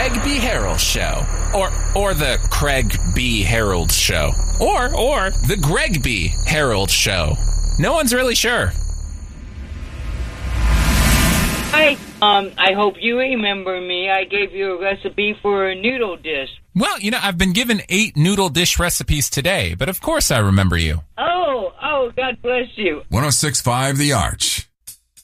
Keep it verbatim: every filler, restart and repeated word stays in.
Craig B. Harold Show. Or or the Craig B. Harold Show. Or, or the Greg B. Harold Show. No one's really sure. Hi, um, I hope you remember me. I gave you a recipe for a noodle dish. Well, you know, I've been given eight noodle dish recipes today, but of course I remember you. Oh, oh, God bless you. one oh six point five The Arch.